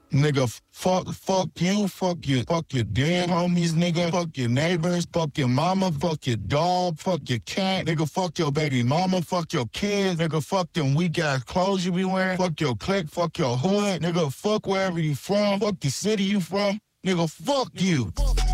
Nigga, fuck your damn homies, nigga. Fuck your neighbors, fuck your mama, fuck your dog, fuck your cat, nigga. Fuck your baby mama, fuck your kids, nigga. Fuck them weak ass clothes you be wearing. Fuck your clique, fuck your hood, nigga. Fuck wherever you from, fuck the city you from, nigga. Fuck you.